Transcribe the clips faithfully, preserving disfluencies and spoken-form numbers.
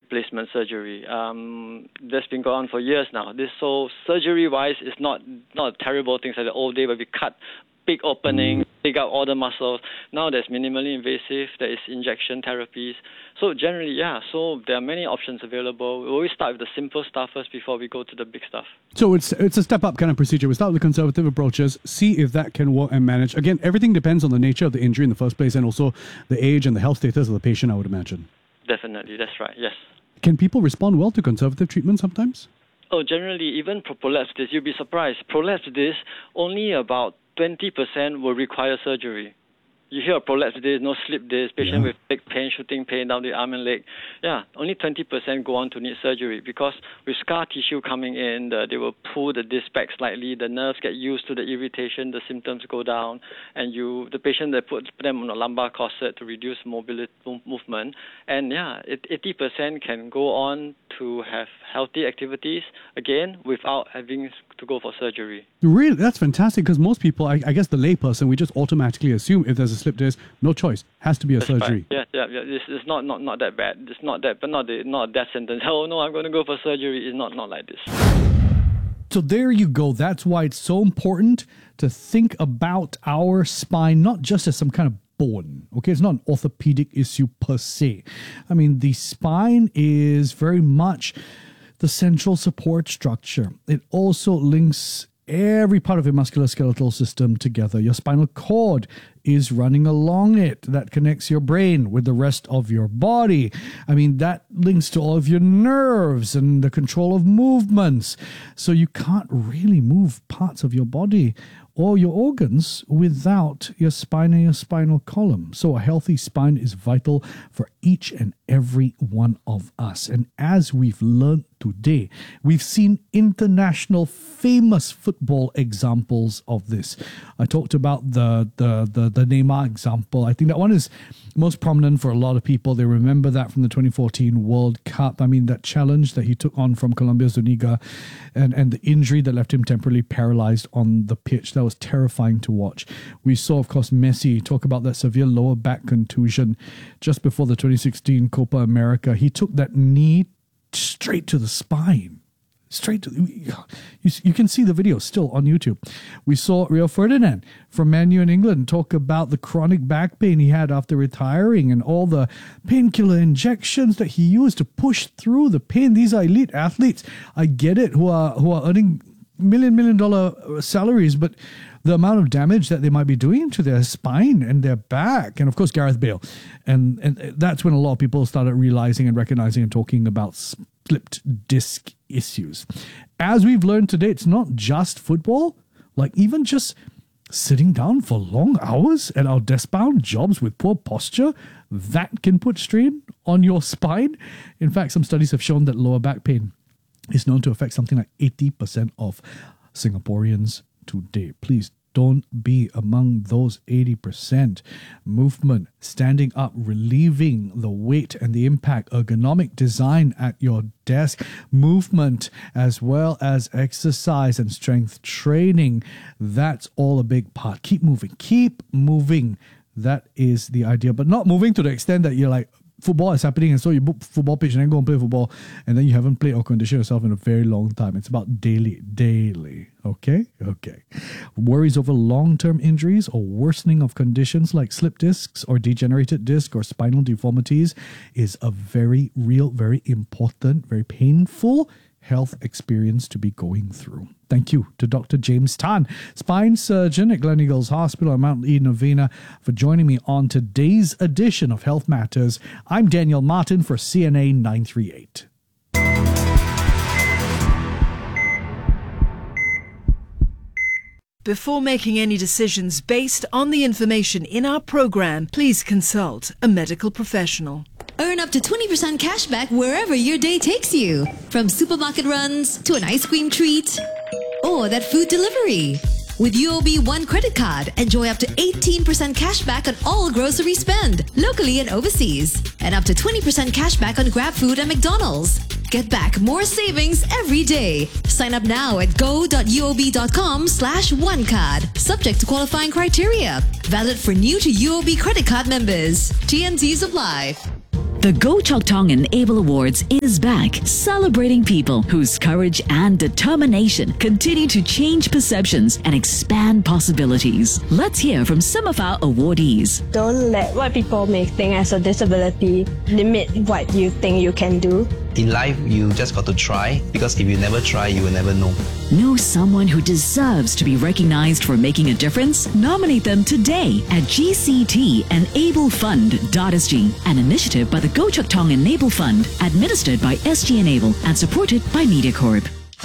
replacement surgery. Um, that's been going on for years now. This so surgery-wise is not not a terrible things like the old day where we cut big opening, take out all the muscles. Now there's minimally invasive, there is injection therapies. So generally, yeah, so there are many options available. We always start with the simple stuff first before we go to the big stuff. So it's it's a step-up kind of procedure. We start with the conservative approaches, see if that can work and manage. Again, everything depends on the nature of the injury in the first place and also the age and the health status of the patient, I would imagine. Definitely, that's right, yes. Can people respond well to conservative treatment sometimes? Oh, generally, even for prolapse disc, you'll be surprised. Prolapse disc, only about twenty percent will require surgery. You hear of prolapse disc, no slip disc, patient yeah. with leg pain, shooting pain down the arm and leg. Yeah, only twenty percent go on to need surgery because with scar tissue coming in, the, they will pull the disc back slightly, the nerves get used to the irritation, the symptoms go down, and you, the patient, they put them on a lumbar corset to reduce mobility movement. And yeah, eighty percent can go on to have healthy activities, again, without having to go for surgery. Really? That's fantastic because most people, I, I guess the layperson, we just automatically assume if there's a slip disc, no choice, has to be a That's surgery. Right. Yeah, yeah, yeah. It's, it's not, not, not that bad. It's not that, but not the, not a death sentence. Oh no, I'm going to go for surgery. It's not, not like this. So there you go. That's why it's so important to think about our spine, not just as some kind of bone. Okay, it's not an orthopedic issue per se. I mean, the spine is very much the central support structure. It also links every part of your musculoskeletal system together. Your spinal cord is running along it. That connects your brain with the rest of your body. I mean, that links to all of your nerves and the control of movements. So you can't really move parts of your body or your organs without your spine and your spinal column. So a healthy spine is vital for each and every one of us. And as we've learned today, we've seen international famous football examples of this. I talked about the, the, the, the Neymar example. I think that one is most prominent for a lot of people. They remember that from the twenty fourteen World Cup. I mean, that challenge that he took on from Colombia Zuniga and, and the injury that left him temporarily paralyzed on the pitch. That was terrifying to watch. We saw, of course, Messi talk about that severe lower back contusion just before the twenty sixteen Copa America. He took that knee straight to the spine. Straight to you, you can see the video still on YouTube. We saw Rio Ferdinand from Man U in England talk about the chronic back pain he had after retiring and all the painkiller injections that he used to push through the pain. These are elite athletes. I get it, who are who are earning million million dollar salaries, but the amount of damage that they might be doing to their spine and their back. And of course, Gareth Bale. And, and that's when a lot of people started realizing and recognizing and talking about slipped disc issues. As we've learned today, it's not just football, like even just sitting down for long hours at our desk-bound jobs with poor posture, that can put strain on your spine. In fact, some studies have shown that lower back pain is known to affect something like eighty percent of Singaporeans today. Please don't be among those eighty percent. Movement, standing up, relieving the weight and the impact, ergonomic design at your desk, movement, as well as exercise and strength training. That's all a big part. Keep moving. Keep moving. That is the idea. But not moving to the extent that you're like, football is happening and so you book football pitch and then go and play football and then you haven't played or conditioned yourself in a very long time. It's about daily, daily. Okay? Okay. Worries over long-term injuries or worsening of conditions like slip discs or degenerated disc or spinal deformities is a very real, very important, very painful health experience to be going through. Thank you to Doctor James Tan, spine surgeon at Gleneagles Hospital in Mount Eden Novena, for joining me on today's edition of Health Matters. I'm Daniel Martin for C N A nine three eight. Before making any decisions based on the information in our program, please consult a medical professional. Earn up to twenty percent cash back wherever your day takes you. From supermarket runs to an ice cream treat or that food delivery. With U O B One credit card, enjoy up to eighteen percent cash back on all grocery spend, locally and overseas. And up to twenty percent cash back on GrabFood and McDonald's. Get back more savings every day. Sign up now at go.uob.com slash one card. Subject to qualifying criteria. Valid for new to U O B credit card members. T N Cs apply. The Go Chok Tong Enable Awards is back, celebrating people whose courage and determination continue to change perceptions and expand possibilities. Let's hear from some of our awardees. Don't let what people may think as a disability limit what you think you can do. In life, you just got to try, because if you never try, you will never know. Know someone who deserves to be recognized for making a difference? Nominate them today at G C T Enable Fund dot S G, an initiative by the Go Chok Tong Enable Fund, administered by S G Enable and supported by MediaCorp.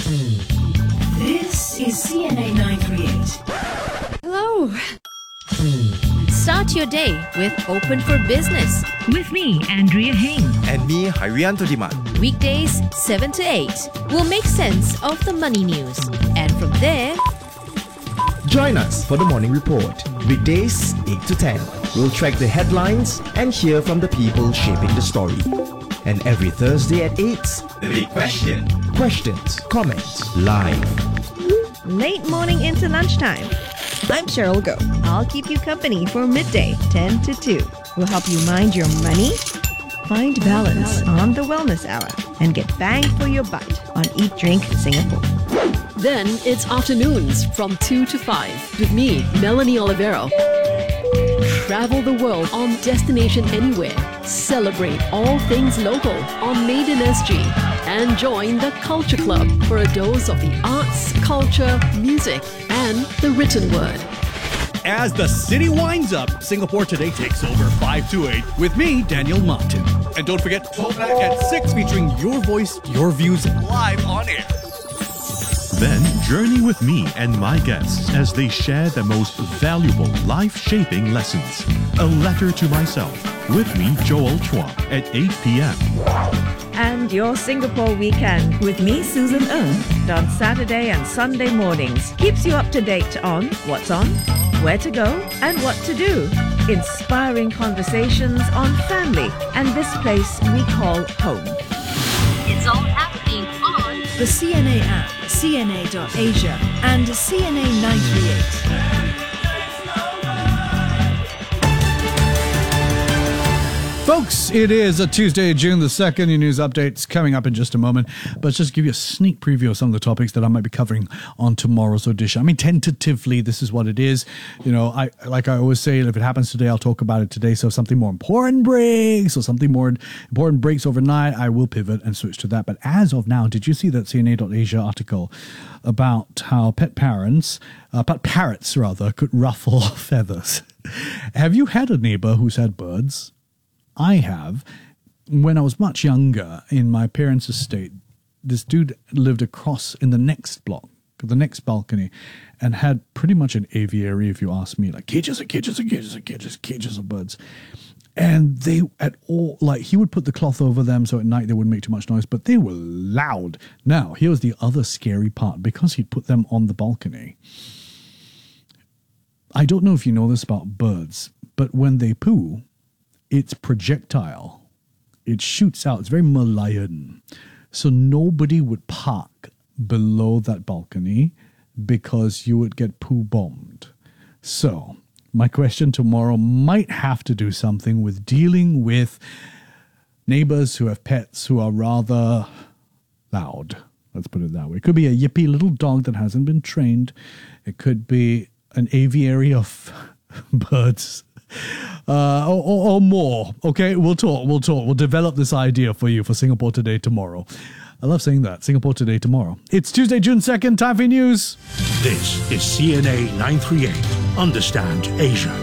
This is C N A nine thirty-eight. Hello. Start your day with Open for Business. With me, Andrea Heng. And me, Harianto Diman. Weekdays, seven to eight. We'll make sense of the money news. And from there, Join us for the morning report. Weekdays, eight to ten. We'll track the headlines and hear from the people shaping the story. And every Thursday at eight, The Big Question. Questions, comments, live. Late morning into lunchtime. I'm Cheryl Go. I'll keep you company for midday, ten to two. We'll help you mind your money, find balance on the Wellness Hour, and get bang for your buck on Eat Drink Singapore. Then it's afternoons from two to five with me, Melanie Olivero. Travel the world on Destination Anywhere. Celebrate all things local on Made in S G. And join the Culture Club for a dose of the arts, culture, music, and the written word. As the city winds up, Singapore Today takes over five to eight with me, Daniel Martin. And don't forget, Throwback at six featuring your voice, your views live on air. Then journey with me and my guests as they share the most valuable life-shaping lessons. A letter to myself with me, Joel Chua, at eight p.m. And your Singapore weekend with me, Susan Ng, on Saturday and Sunday mornings. Keeps you up to date on what's on, where to go, and what to do. Inspiring conversations on family and this place we call home. it's all happening on The C N A app, C N A dot Asia, and C N A nine thirty-eight. Folks, it is a Tuesday, June the second. Your news update's coming up in just a moment. But just give you a sneak preview of some of the topics that I might be covering on tomorrow's edition. I mean, tentatively, this is what it is. You know, I like I always say, if it happens today, I'll talk about it today. So if something more important breaks or something more important breaks overnight, I will pivot and switch to that. But as of now, did you see that C N A dot Asia article about how pet parents, uh, pet parrots rather, could ruffle feathers? Have you had a neighbor who's had birds? I have. When I was much younger in my parents' estate, this dude lived across in the next block, the next balcony, and had pretty much an aviary, if you ask me, like cages and cages and cages and cages, cages of birds. And they at all, like he would put the cloth over them so at night they wouldn't make too much noise, but they were loud. Now, here's the other scary part, because he'd put them on the balcony. I don't know if you know this about birds, but when they poo, it's projectile. It shoots out. It's very Malayan. So nobody would park below that balcony because you would get poo bombed. So my question tomorrow might have to do something with dealing with neighbors who have pets who are rather loud. Let's put it that way. It could be a yippy little dog that hasn't been trained. It could be an aviary of birds. Uh, or, or, or more. Okay, we'll talk, we'll talk. We'll develop this idea for you for Singapore Today tomorrow. I love saying that, Singapore Today tomorrow. It's Tuesday, June second, time for news. This is C N A nine thirty-eight. Understand Asia.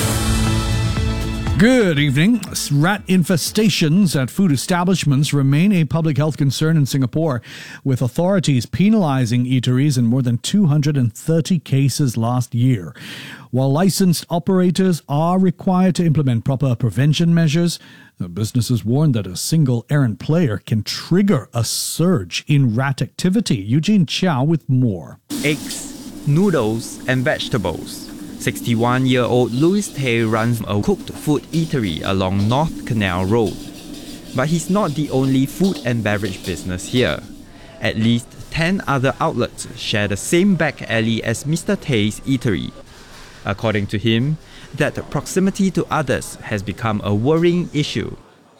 Good evening. Rat infestations at food establishments remain a public health concern in Singapore, with authorities penalizing eateries in more than two hundred thirty cases last year. While licensed operators are required to implement proper prevention measures, the businesses warn that a single errant player can trigger a surge in rat activity. Eugene Chow with more. Eggs, noodles, and vegetables. sixty-one-year-old Louis Tay runs a cooked food eatery along North Canal Road. But he's not the only food and beverage business here. At least ten other outlets share the same back alley as Mister Tay's eatery. According to him, that proximity to others has become a worrying issue.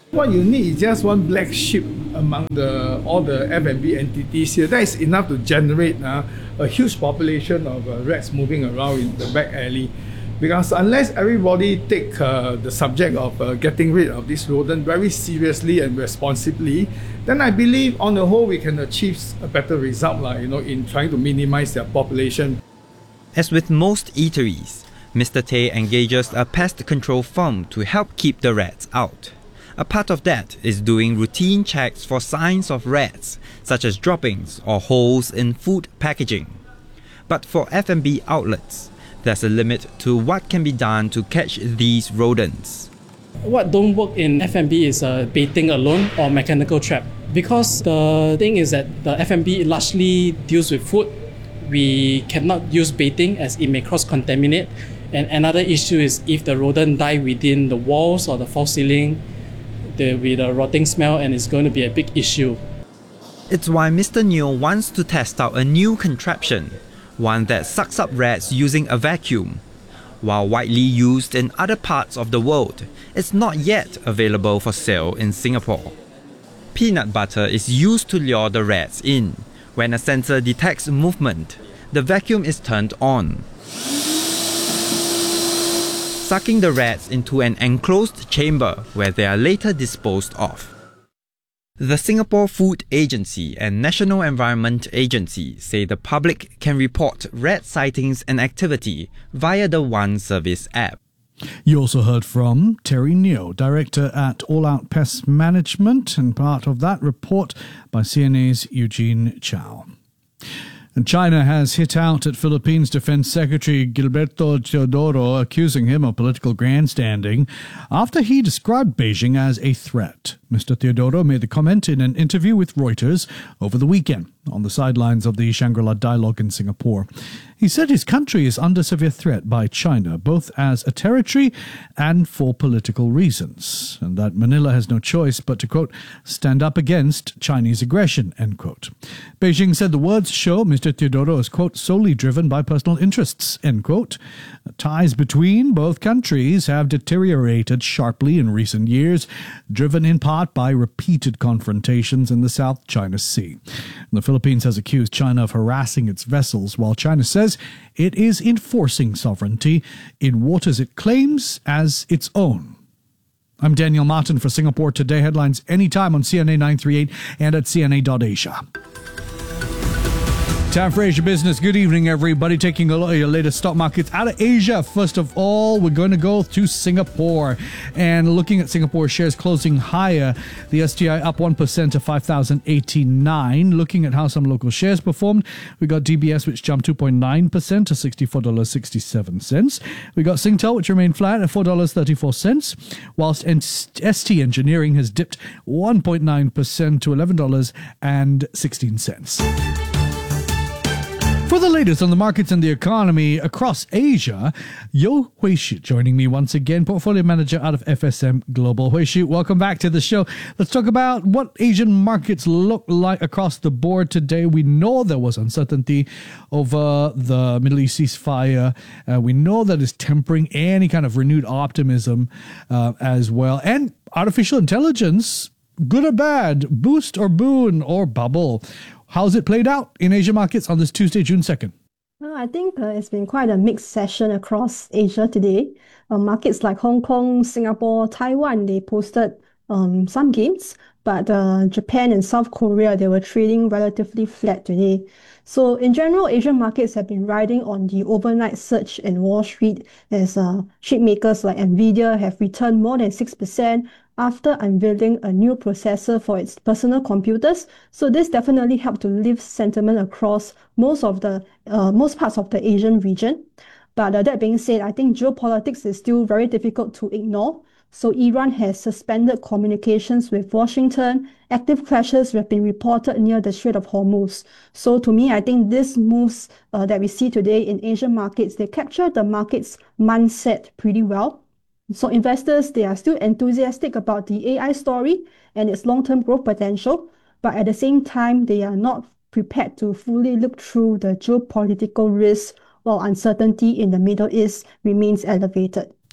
What you need is just one black sheep among the all the F and B entities here. That is enough to generate uh, a huge population of uh, rats moving around in the back alley. Because unless everybody take uh, the subject of uh, getting rid of this rodent very seriously and responsibly, then I believe on the whole we can achieve a better result, like, you know, in trying to minimize their population. As with most eateries, Mister Tay engages a pest control firm to help keep the rats out. A part of that is doing routine checks for signs of rats, such as droppings or holes in food packaging. But for F and B outlets, there's a limit to what can be done to catch these rodents. What don't work in F and B is uh, baiting alone or mechanical trap. Because the thing is that the F and B largely deals with food, we cannot use baiting as it may cross-contaminate. And another issue is if the rodent die within the walls or the false ceiling, there will be the rotting smell and it's going to be a big issue. It's why Mister Neo wants to test out a new contraption, one that sucks up rats using a vacuum. While widely used in other parts of the world, it's not yet available for sale in Singapore. Peanut butter is used to lure the rats in. When a sensor detects movement, the vacuum is turned on, sucking the rats into an enclosed chamber where they are later disposed of. The Singapore Food Agency and National Environment Agency say the public can report rat sightings and activity via the One Service app. You also heard from Terry Neo, Director at All Out Pest Management, and part of that report by C N A's Eugene Chow. And China has hit out at Philippines Defense Secretary Gilberto Teodoro, accusing him of political grandstanding after he described Beijing as a threat. Mister Teodoro made the comment in an interview with Reuters over the weekend on the sidelines of the Shangri-La Dialogue in Singapore. He said his country is under severe threat by China, both as a territory and for political reasons, and that Manila has no choice but to, quote, stand up against Chinese aggression, end quote. Beijing said the words show Mister Teodoro is, quote, solely driven by personal interests, end quote. Ties between both countries have deteriorated sharply in recent years, driven in part by repeated confrontations in the South China Sea. The Philippines has accused China of harassing its vessels, while China says it is enforcing sovereignty in waters it claims as its own. I'm Daniel Martin for Singapore Today. Headlines anytime on C N A nine thirty-eight and at C N A dot Asia. Time for Asia Business. Good evening, everybody. Taking a look at your latest stock markets out of Asia. First of all, we're going to go to Singapore. And looking at Singapore shares closing higher, the S T I up one percent to five thousand eighty-nine. Looking at how some local shares performed, we got D B S, which jumped two point nine percent to sixty-four dollars and sixty-seven cents. We got Singtel, which remained flat at four dollars and thirty-four cents, whilst S T Engineering has dipped one point nine percent to eleven dollars and sixteen cents. For the latest on the markets and the economy across Asia, Yo Hui-Shi joining me once again, portfolio manager out of F S M Global. Hui-Shi, welcome back to the show. Let's talk about what Asian markets look like across the board today. We know there was uncertainty over the Middle East ceasefire. Uh, we know that is tempering any kind of renewed optimism uh, as well. And artificial intelligence, good or bad, boost or boon or bubble. How's it played out in Asia markets on this Tuesday, June second? Well, I think uh, it's been quite a mixed session across Asia today. Uh, markets like Hong Kong, Singapore, Taiwan, they posted um, some gains, but uh, Japan and South Korea, they were trading relatively flat today. So in general, Asian markets have been riding on the overnight surge in Wall Street as uh, chip makers like Nvidia have returned more than six percent after unveiling a new processor for its personal computers. So this definitely helped to lift sentiment across most of the uh, most parts of the Asian region. But uh, that being said, I think geopolitics is still very difficult to ignore. So Iran has suspended communications with Washington. Active clashes have been reported near the Strait of Hormuz. So to me, I think these moves uh, that we see today in Asian markets, they capture the market's mindset pretty well. So investors, they are still enthusiastic about the A I story and its long-term growth potential, but at the same time, they are not prepared to fully look through the geopolitical risks while uncertainty in the Middle East remains elevated.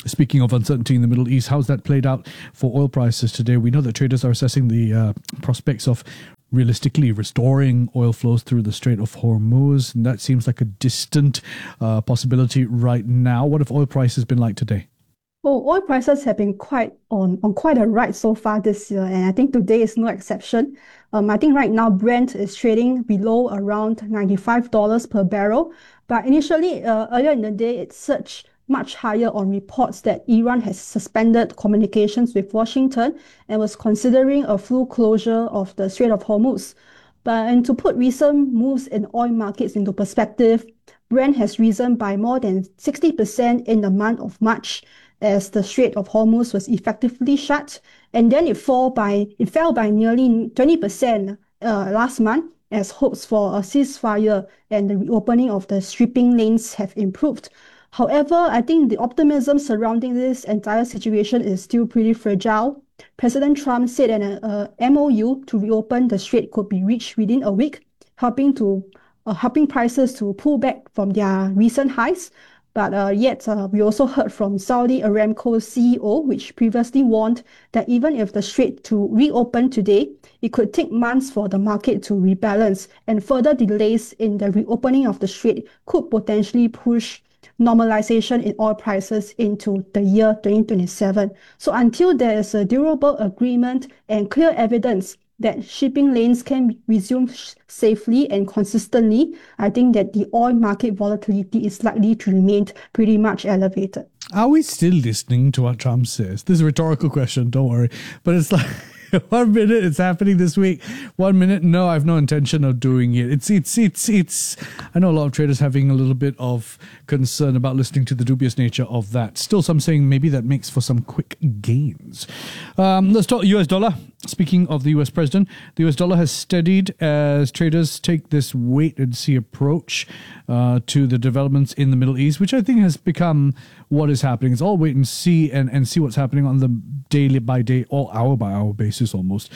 Speaking of uncertainty in the Middle East, how's that played out for oil prices today? We know that traders are assessing the uh, prospects of realistically restoring oil flows through the Strait of Hormuz, and that seems like a distant uh, possibility right now. What have oil prices been like today? Well, oil prices have been quite on, on quite a ride so far this year, and I think today is no exception. Um, I think right now Brent is trading below around ninety-five dollars per barrel, but initially uh, earlier in the day it surged much higher on reports that Iran has suspended communications with Washington and was considering a full closure of the Strait of Hormuz. But and to put recent moves in oil markets into perspective, Brent has risen by more than sixty percent in the month of March as the Strait of Hormuz was effectively shut, and then it fall by it fell by nearly twenty percent uh, last month as hopes for a ceasefire and the reopening of the shipping lanes have improved. However, I think the optimism surrounding this entire situation is still pretty fragile. President Trump said an uh, M O U to reopen the strait could be reached within a week, helping to uh, helping prices to pull back from their recent highs. But uh, yet, uh, we also heard from Saudi Aramco's C E O, which previously warned that even if the strait to reopen today, it could take months for the market to rebalance, and further delays in the reopening of the strait could potentially push normalization in oil prices into the year twenty twenty-seven. So until there is a durable agreement and clear evidence that shipping lanes can resume safely and consistently, I think that the oil market volatility is likely to remain pretty much elevated. Are we still listening to what Trump says? This is a rhetorical question, don't worry. But it's like, one minute it's happening this week, one minute, no, I have no intention of doing it. It's, it's, it's, it's, I know a lot of traders having a little bit of concern about listening to the dubious nature of that. Still, some saying maybe that makes for some quick gains. Um, let's talk U S dollar. Speaking of the U S president, the U S dollar has steadied as traders take this wait and see approach uh, to the developments in the Middle East, which I think has become what is happening. It's all wait and see and, and see what's happening on the daily by day or hour by hour basis almost.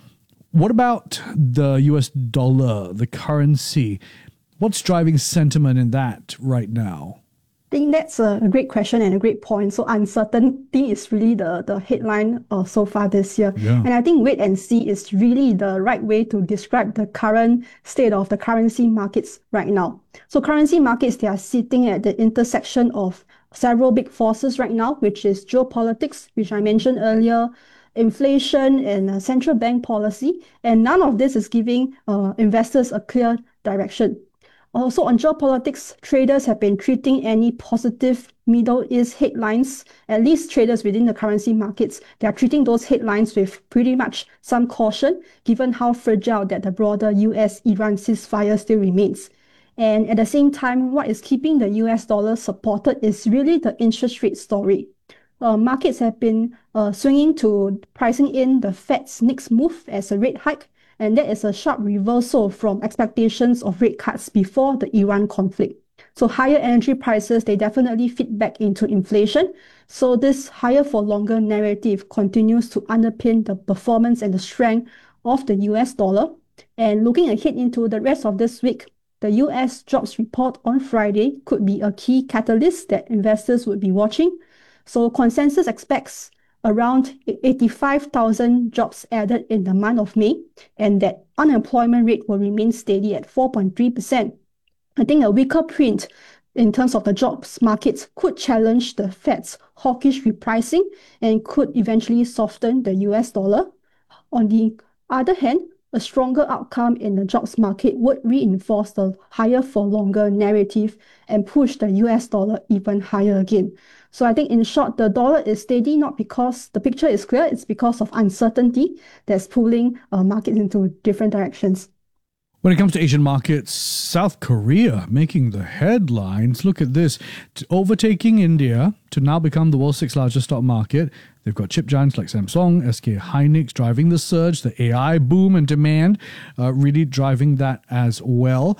What about the U S dollar, the currency? What's driving sentiment in that right now? I think that's a great question and a great point. So uncertainty is really the, the headline uh, so far this year. Yeah. And I think wait and see is really the right way to describe the current state of the currency markets right now. So currency markets, they are sitting at the intersection of several big forces right now, which is geopolitics, which I mentioned earlier, inflation and uh, central bank policy. And none of this is giving uh, investors a clear direction. Also on geopolitics, traders have been treating any positive Middle East headlines, at least traders within the currency markets, they are treating those headlines with pretty much some caution, given how fragile that the broader U S-Iran ceasefire still remains. And at the same time, what is keeping the U S dollar supported is really the interest rate story. Uh, markets have been uh, swinging to pricing in the Fed's next move as a rate hike, and that is a sharp reversal from expectations of rate cuts before the Iran conflict. So higher energy prices, they definitely feed back into inflation. So this higher for longer narrative continues to underpin the performance and the strength of the U S dollar. And looking ahead into the rest of this week, the U S jobs report on Friday could be a key catalyst that investors would be watching. So consensus expects around eighty-five thousand jobs added in the month of May, and that unemployment rate will remain steady at four point three percent. I think a weaker print in terms of the jobs markets could challenge the Fed's hawkish repricing and could eventually soften the U S dollar. On the other hand, a stronger outcome in the jobs market would reinforce the higher for longer narrative and push the U S dollar even higher again. So I think in short, the dollar is steady not because the picture is clear, it's because of uncertainty that's pulling uh, markets into different directions. When it comes to Asian markets, South Korea making the headlines. Look at this. Overtaking India to now become the world's sixth largest stock market. They've got chip giants like Samsung, S K Hynix driving the surge, the A I boom and demand uh, really driving that as well.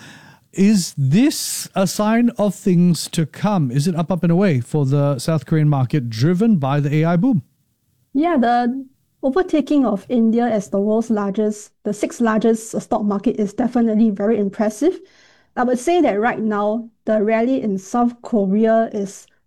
Is this a sign of things to come? Is it up, up and away for the South Korean market driven by the A I boom? Yeah, the overtaking of India as the world's largest, the sixth largest stock market is definitely very impressive. I would say that right now, the rally in South Korea is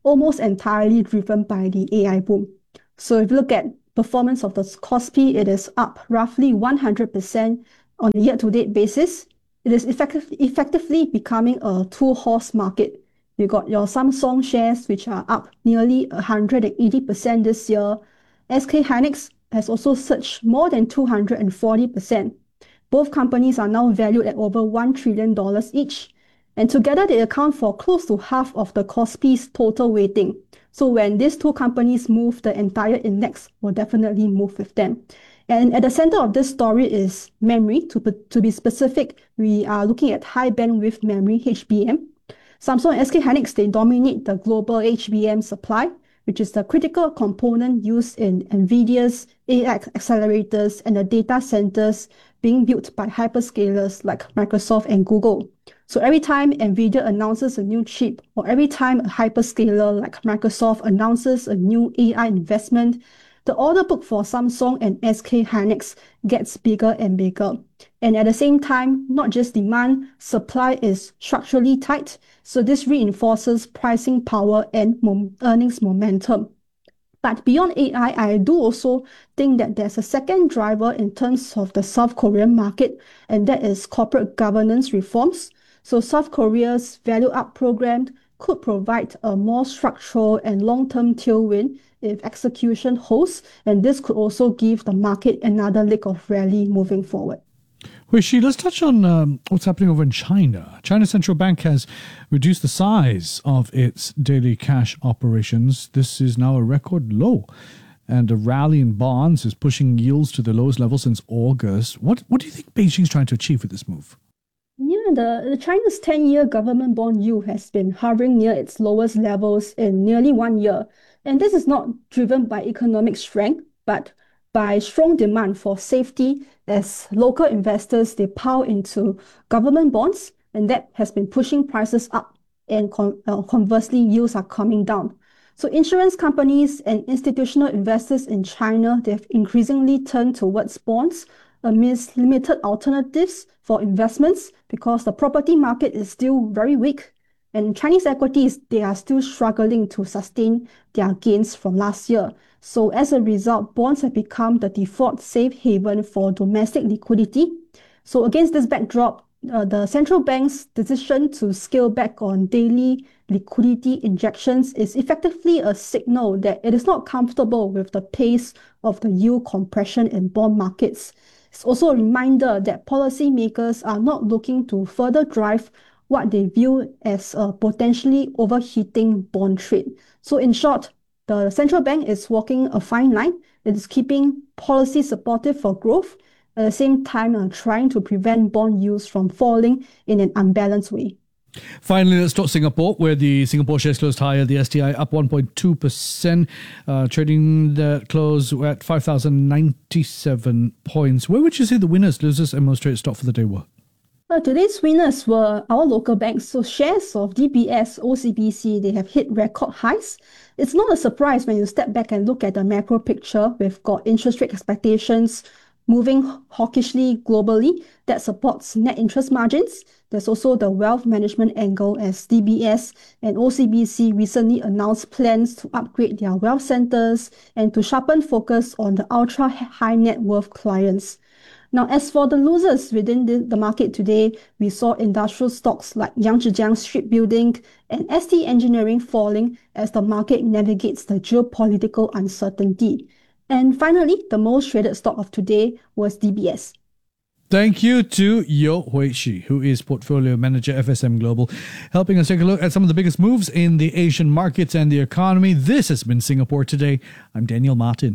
almost entirely driven by the A I boom. So if you look at performance of the Kospi, it is up roughly one hundred percent on a year-to-date basis. It is effective, effectively becoming a two-horse market. You got your Samsung shares, which are up nearly one hundred eighty percent this year. S K Hynix has also surged more than two hundred forty percent. Both companies are now valued at over one trillion dollars each. And together they account for close to half of the Kospi's total weighting. So when these two companies move, the entire index will definitely move with them. And at the center of this story is memory. To, to be specific, we are looking at high bandwidth memory, H B M. Samsung and S K Hynix, they dominate the global H B M supply, which is the critical component used in NVIDIA's A I accelerators and the data centers being built by hyperscalers like Microsoft and Google. So every time NVIDIA announces a new chip, or every time a hyperscaler like Microsoft announces a new A I investment, the order book for Samsung and S K Hynix gets bigger and bigger. And at the same time, not just demand, supply is structurally tight, so this reinforces pricing power and mom- earnings momentum. But beyond A I, I do also think that there's a second driver in terms of the South Korean market, and that is corporate governance reforms. So South Korea's Value Up program could provide a more structural and long-term tailwind if execution holds, and this could also give the market another leg of rally moving forward. Huishi, let's touch on um, what's happening over in China. China's central bank has reduced the size of its daily cash operations. This is now a record low, and a rally in bonds is pushing yields to the lowest level since August. What what do you think Beijing's trying to achieve with this move? Yeah, the, the China's ten-year government bond yield has been hovering near its lowest levels in nearly one year. And this is not driven by economic strength, but by strong demand for safety as local investors, they pile into government bonds, and that has been pushing prices up, and con- uh, conversely, yields are coming down. So insurance companies and institutional investors in China, they've increasingly turned towards bonds amidst limited alternatives for investments because the property market is still very weak. And Chinese equities, they are still struggling to sustain their gains from last year. So as a result, bonds have become the default safe haven for domestic liquidity. So against this backdrop, uh, the central bank's decision to scale back on daily liquidity injections is effectively a signal that it is not comfortable with the pace of the yield compression in bond markets. It's also a reminder that policymakers are not looking to further drive what they view as a potentially overheating bond trade. So in short, the central bank is walking a fine line. It is keeping policy supportive for growth, at the same time uh, trying to prevent bond yields from falling in an unbalanced way. Finally, let's talk Singapore, where the Singapore shares closed higher. The S T I up one point two percent, uh, trading the close at five thousand ninety-seven points. Where would you say the winners, losers, and most traded stock for the day were? Uh, today's winners were our local banks. So shares of D B S, O C B C, they have hit record highs. It's not a surprise when you step back and look at the macro picture. We've got interest rate expectations moving hawkishly globally that supports net interest margins. There's also the wealth management angle as D B S and O C B C recently announced plans to upgrade their wealth centers and to sharpen focus on the ultra high net worth clients. Now, as for the losers within the, the market today, we saw industrial stocks like Yangzhijiang Shipbuilding and S T Engineering falling as the market navigates the geopolitical uncertainty. And finally, the most traded stock of today was D B S. Thank you to Yo Huishi, who is Portfolio Manager F S M Global, helping us take a look at some of the biggest moves in the Asian markets and the economy. This has been Singapore Today. I'm Daniel Martin.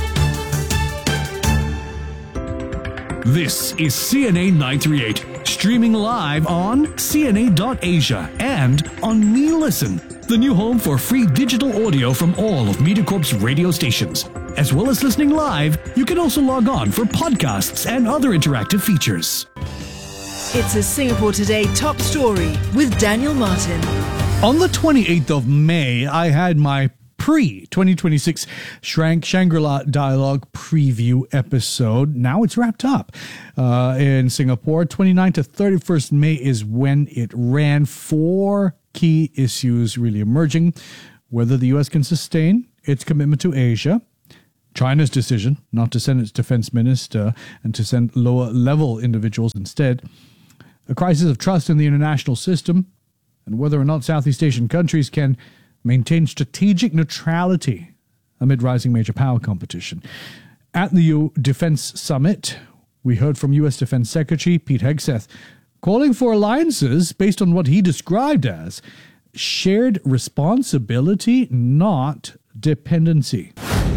This is C N A nine three eight, streaming live on C N A dot Asia and on MeListen, the new home for free digital audio from all of MediaCorp's radio stations. As well as listening live, you can also log on for podcasts and other interactive features. It's a Singapore Today top story with Daniel Martin. On the twenty-eighth of May, I had my pre twenty twenty-six Shrank Shangri-La Dialogue preview episode. Now it's wrapped up uh, in Singapore. twenty-ninth to thirty-first May is when it ran. Four key issues really emerging. whether the U S can sustain its commitment to Asia, China's decision not to send its defense minister and to send lower-level individuals instead, a crisis of trust in the international system, and whether or not Southeast Asian countries can maintain strategic neutrality amid rising major power competition. At the U Defense Summit, we heard from U S Defense Secretary Pete Hegseth calling for alliances based on what he described as shared responsibility, not dependency.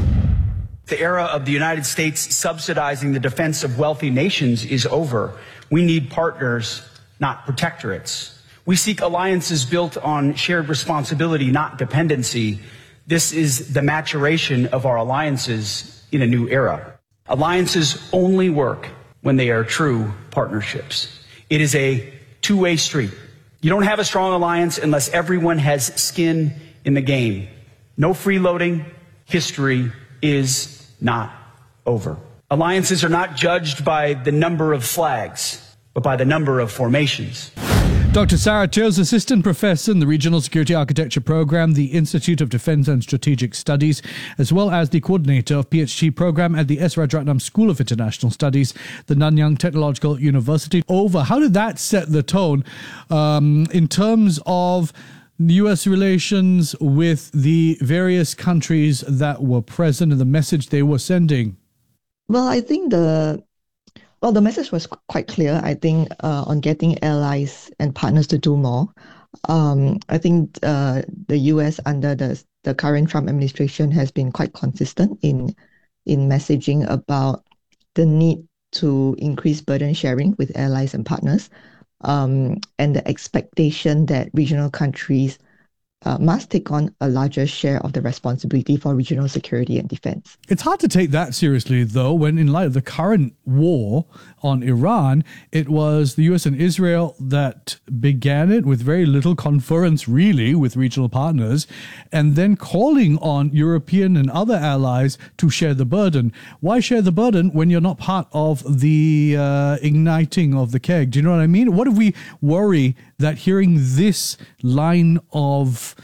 The era of the United States subsidizing the defense of wealthy nations is over. We need partners, not protectorates. We seek alliances built on shared responsibility, not dependency. This is the maturation of our alliances in a new era. Alliances only work when they are true partnerships. It is a two-way street. You don't have a strong alliance unless everyone has skin in the game. No freeloading. History is not over. Alliances are not judged by the number of flags, but by the number of formations. Doctor Sarah Teo's assistant professor in the Regional Security Architecture Program, the Institute of Defense and Strategic Studies, as well as the coordinator of PhD program at the S. Rajaratnam School of International Studies, the Nanyang Technological University. Over, how did that set the tone um, in terms of U S relations with the various countries that were present and the message they were sending? Well, I think the Well, the message was quite clear, I think, uh, on getting allies and partners to do more. Um, I think uh, the U S under the the current Trump administration has been quite consistent in in messaging about the need to increase burden sharing with allies and partners, um, and the expectation that regional countries Uh, must take on a larger share of the responsibility for regional security and defense. It's hard to take that seriously, though, when in light of the current war on Iran, it was the U S and Israel that began it with very little conference, really, with regional partners, and then calling on European and other allies to share the burden. Why share the burden when you're not part of the uh, igniting of the keg? Do you know what I mean? What if we worry that hearing this line of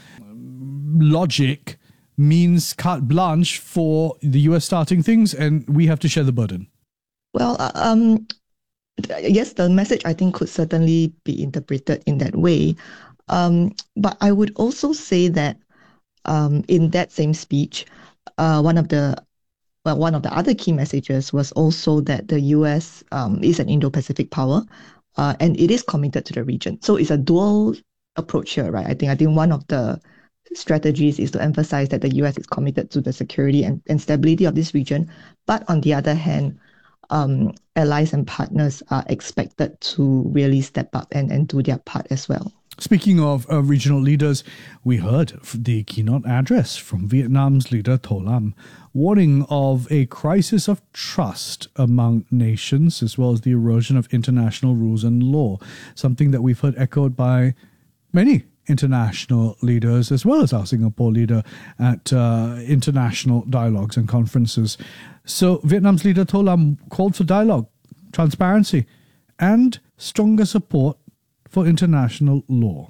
logic means carte blanche for the U S starting things and we have to share the burden? Well, um, yes, the message I think could certainly be interpreted in that way. Um, but I would also say that um, in that same speech, uh, one of the well, one of the other key messages was also that the U S um, is an Indo-Pacific power, uh, and it is committed to the region. So it's a dual approach here, right? I think I think one of the strategies is to emphasize that the U S is committed to the security and, and stability of this region. But on the other hand, um, allies and partners are expected to really step up and, and do their part as well. Speaking of uh, regional leaders, we heard the keynote address from Vietnam's leader To Lam, warning of a crisis of trust among nations, as well as the erosion of international rules and law, something that we've heard echoed by many international leaders, as well as our Singapore leader at uh, international dialogues and conferences. So Vietnam's leader To Lam called for dialogue, transparency, and stronger support for international law.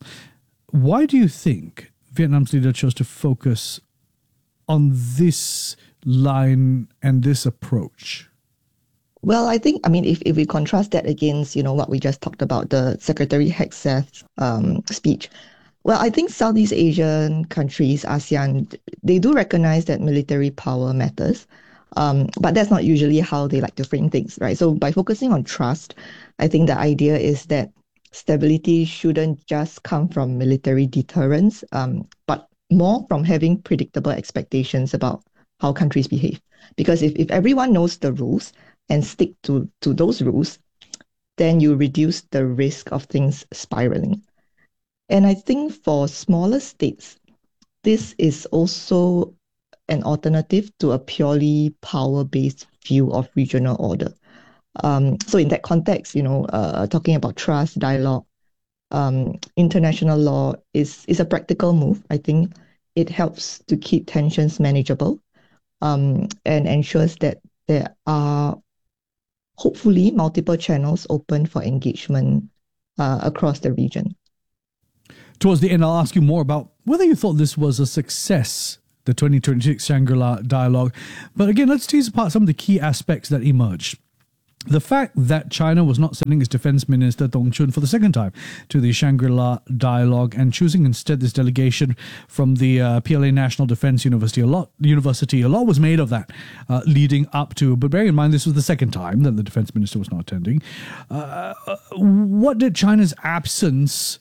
Why do you think Vietnam's leader chose to focus on this line and this approach? Well, I think, I mean, if, if we contrast that against, you know, what we just talked about, the Secretary Hegseth's um, speech, well, I think Southeast Asian countries, ASEAN, they do recognize that military power matters, um, but that's not usually how they like to frame things, right? So by focusing on trust, I think the idea is that stability shouldn't just come from military deterrence, um, but more from having predictable expectations about how countries behave. Because if, if everyone knows the rules and stick to, to those rules, then you reduce the risk of things spiraling. And I think for smaller states, this is also an alternative to a purely power-based view of regional order. Um, so in that context, you know, uh, talking about trust, dialogue, um, international law is, is a practical move. I think it helps to keep tensions manageable, um, and ensures that there are hopefully multiple channels open for engagement uh, across the region. Towards the end, I'll ask you more about whether you thought this was a success, the twenty twenty-six Shangri-La Dialogue. But again, let's tease apart some of the key aspects that emerged. The fact that China was not sending its defense minister Dong Chun for the second time to the Shangri-La Dialogue and choosing instead this delegation from the uh, P L A National Defense University. A lot, University, a lot was made of that uh, leading up to. But bearing in mind, this was the second time that the defense minister was not attending. Uh, what did China's absence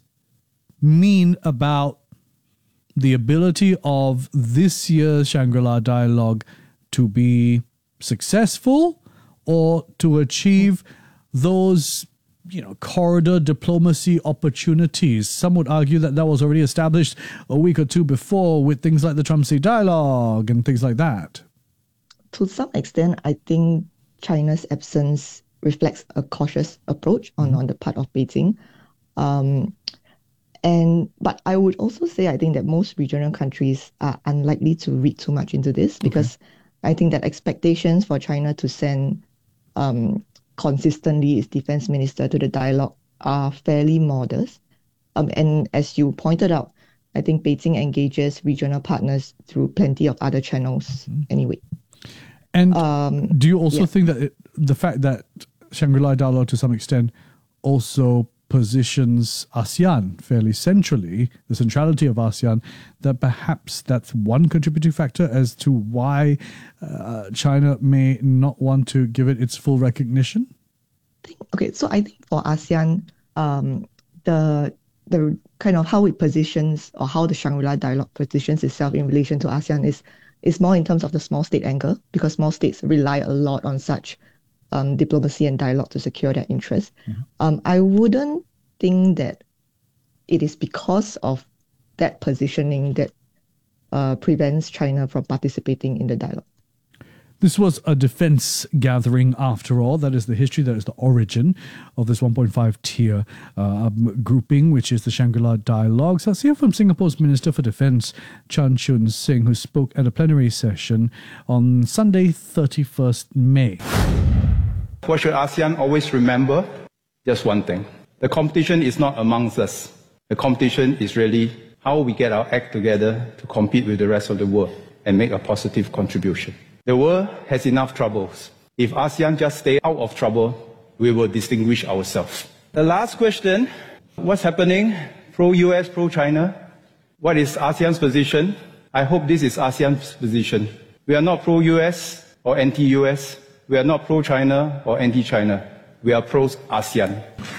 mean about the ability of this year's Shangri-La Dialogue to be successful, or to achieve those, you know, corridor diplomacy opportunities? Some would argue that that was already established a week or two before with things like the Trump-Xi dialogue and things like that. To some extent, I think China's absence reflects a cautious approach on, on the part of Beijing. Um, and but I would also say I think that most regional countries are unlikely to read too much into this, because okay. I think that expectations for China to send um, consistently its defense minister to the dialogue are fairly modest. Um, and as you pointed out, I think Beijing engages regional partners through plenty of other channels mm-hmm. anyway. And um, do you also yeah. think that it, the fact that Shangri-La Dialogue to some extent also positions ASEAN fairly centrally, the centrality of ASEAN, that perhaps that's one contributing factor as to why uh, China may not want to give it its full recognition? Okay, so I think for ASEAN, um, the the kind of how it positions, or how the Shangri-La Dialogue positions itself in relation to ASEAN is is more in terms of the small state angle, because small states rely a lot on such Um, diplomacy and dialogue to secure their interests. Mm-hmm. Um, I wouldn't think that it is because of that positioning that uh, prevents China from participating in the dialogue. This was a defense gathering after all. That is the history, that is the origin of this one point five tier uh, grouping, which is the Shangri-La Dialogue. So let's hear from Singapore's Minister for Defence, Chan Chun Sing, who spoke at a plenary session on Sunday, thirty-first May. What should ASEAN always remember? Just one thing. The competition is not amongst us. The competition is really how we get our act together to compete with the rest of the world and make a positive contribution. The world has enough troubles. If ASEAN just stay out of trouble, we will distinguish ourselves. The last question, what's happening? Pro-U S, pro-China? What is ASEAN's position? I hope this is ASEAN's position. We are not pro-U S or anti-U S. We are not pro-China or anti-China. We are pro-ASEAN.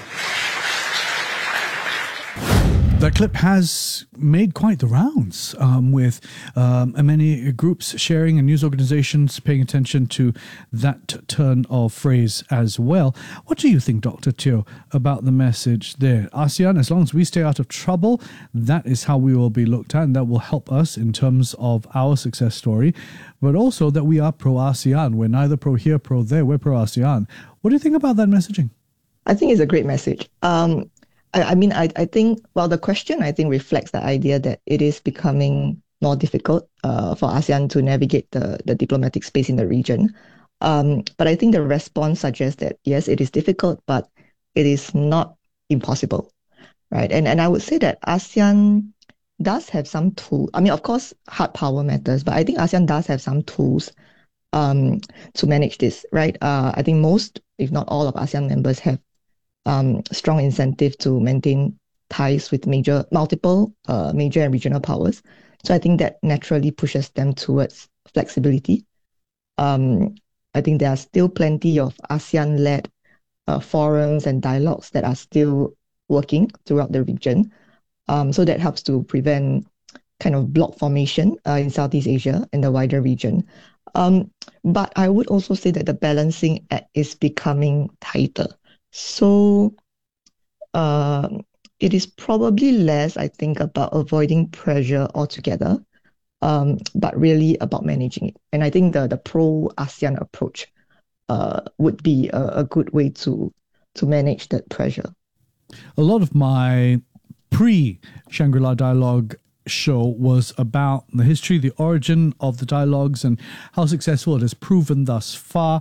That clip has made quite the rounds, um, with um, many groups sharing and news organizations paying attention to that turn of phrase as well. What do you think, Doctor Teo, about the message there? ASEAN, as long as we stay out of trouble, that is how we will be looked at, and that will help us in terms of our success story, but also that we are pro-ASEAN. We're neither pro here, pro there, we're pro-ASEAN. What do you think about that messaging? I think it's a great message. Um, I mean, I, I think, well, the question, I think, reflects the idea that it is becoming more difficult uh, for ASEAN to navigate the, the diplomatic space in the region. Um, but I think the response suggests that, yes, it is difficult, but it is not impossible, right? And, and I would say that ASEAN does have some tools. I mean, of course, hard power matters, but I think ASEAN does have some tools um, to manage this, right? Uh, I think most, if not all, of ASEAN members have Um, strong incentive to maintain ties with major, multiple uh, major and regional powers. So I think that naturally pushes them towards flexibility. Um, I think there are still plenty of ASEAN-led uh, forums and dialogues that are still working throughout the region. Um, so that helps to prevent kind of bloc formation uh, in Southeast Asia and the wider region. Um, but I would also say that the balancing act is becoming tighter. So uh, it is probably less, I think, about avoiding pressure altogether, um, but really about managing it. And I think the, the pro-ASEAN approach uh, would be a, a good way to, to manage that pressure. A lot of my pre-Shangri-La Dialogue show was about the history, the origin of the dialogues, and how successful it has proven thus far.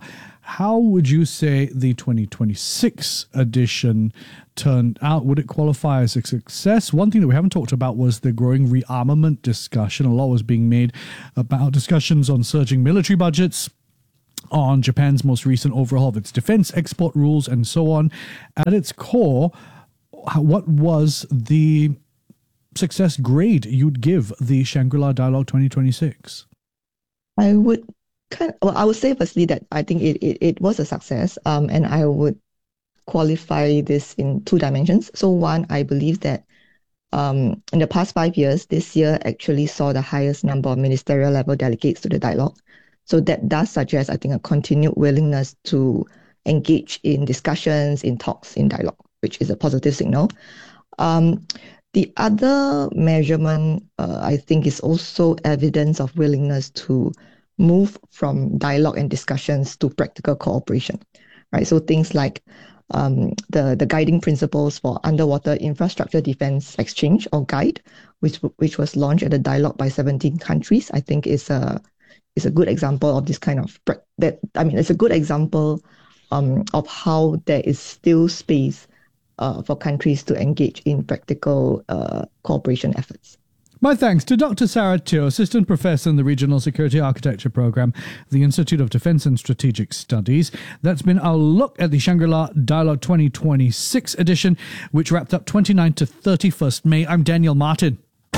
How would you say the twenty twenty-six edition turned out? Would it qualify as a success? One thing that we haven't talked about was the growing rearmament discussion. A lot was being made about discussions on surging military budgets, on Japan's most recent overhaul of its defense export rules, and so on. At its core, what was the success grade you'd give the Shangri-La Dialogue twenty twenty-six? I would kind of, well, I would say firstly that I think it, it, it was a success, um, and I would qualify this in two dimensions. So one, I believe that um, in the past five years, this year actually saw the highest number of ministerial level delegates to the dialogue. So that does suggest, I think, a continued willingness to engage in discussions, in talks, in dialogue, which is a positive signal. Um, the other measurement, uh, I think, is also evidence of willingness to move from dialogue and discussions to practical cooperation, right? So things like um, the, the guiding principles for underwater infrastructure defense exchange, or GUIDE, which which was launched at a dialogue by seventeen countries, I think is a is a good example of this kind of that. I mean, it's a good example um, of how there is still space uh, for countries to engage in practical uh, cooperation efforts. My thanks to Doctor Sarah Teo, Assistant Professor in the Regional Security Architecture Program, the Institute of Defence and Strategic Studies. That's been our look at the Shangri-La Dialogue twenty twenty-six edition, which wrapped up twenty-ninth to thirty-first May. I'm Daniel Martin.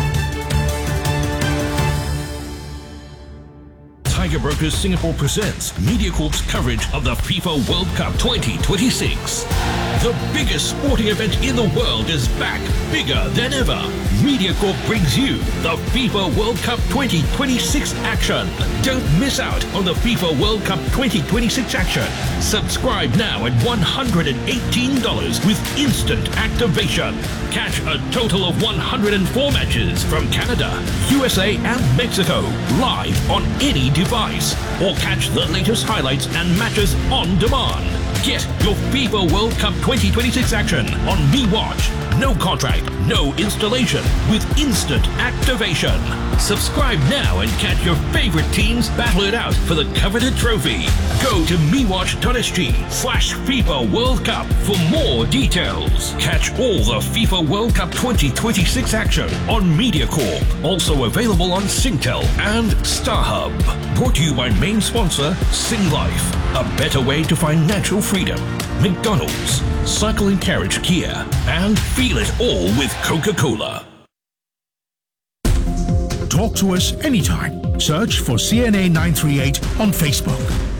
Tiger Brokers Singapore presents MediaCorp's coverage of the FIFA World Cup twenty twenty-six. The biggest sporting event in the world is back, bigger than ever. MediaCorp brings you the FIFA World Cup twenty twenty-six action. Don't miss out on the FIFA World Cup twenty twenty-six action. Subscribe now at one hundred eighteen dollars with instant activation. Catch a total of one hundred four matches from Canada, U S A and Mexico live on any device. Or catch the latest highlights and matches on demand. Get your FIFA World Cup twenty twenty-six action on MeWatch. No contract, no installation, with instant activation. Subscribe now and catch your favorite teams battle it out for the coveted trophy. Go to mewatch.sg slash FIFA World Cup for more details. Catch all the FIFA World Cup twenty twenty-six action on MediaCorp. Also available on Singtel and StarHub. Brought to you by main sponsor Singlife. A better way to find natural freedom. McDonald's, Cycle and Carriage Kia, and feel it all with Coca-Cola. Talk to us anytime. Search for C N A nine three eight on Facebook.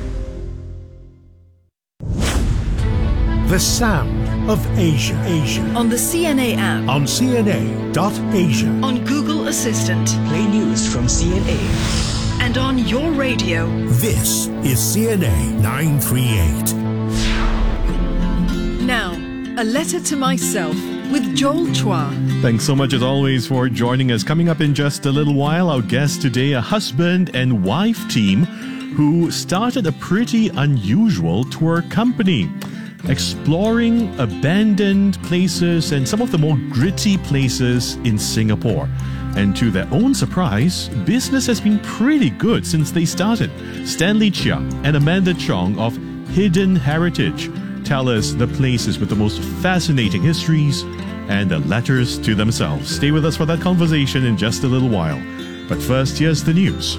The sound of Asia. Asia. On the C N A app. On C N A dot Asia. On Google Assistant. Play news from C N A. And on your radio. This is C N A nine three eight. Now, a letter to myself with Joel Chua. Thanks so much as always for joining us. Coming up in just a little while, our guest today, a husband and wife team who started a pretty unusual tour company, exploring abandoned places and some of the more gritty places in Singapore. And to their own surprise, business has been pretty good since they started. Stanley Chia and Amanda Chong of Hidden Heritage tell us the places with the most fascinating histories and the letters to themselves. Stay with us for that conversation in just a little while. But first, here's the news.